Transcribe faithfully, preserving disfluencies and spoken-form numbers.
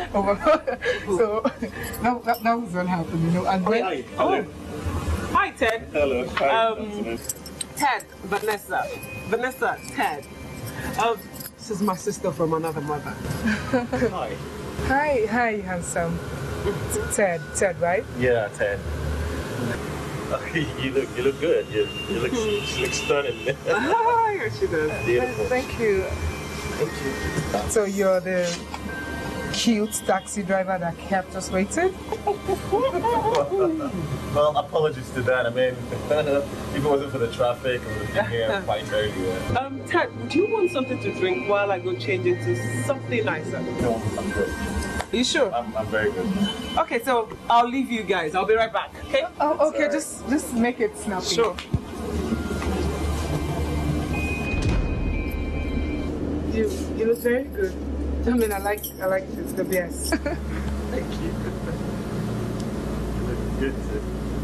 over. So that, that, that was what happened, you know. And Hi, when, hi. Oh. Hi, Ted. Hello. Hi. Um, Ted, Vanessa. Vanessa, Ted. Um, this is my sister from another mother. Hi. hi, hi, handsome. Ted, Ted, right? Yeah, Ted. you look, you look good. You, you look, you look stunning. Ah, here she does. Beautiful. Thank you. Thank you. So you're the cute taxi driver that kept us waiting? Well, apologies to that. I mean, if it wasn't for the traffic, I would have been here quite earlier. Um, Ted, would you want something to drink while I go change into something nicer? No, I'm good. You sure? I'm, I'm very good. Okay, so I'll leave you guys. I'll be right back. Okay? Oh, okay, right. just just make it snappy. Sure. You you look very good. I mean, I like I like this the best. Thank you. You look good too.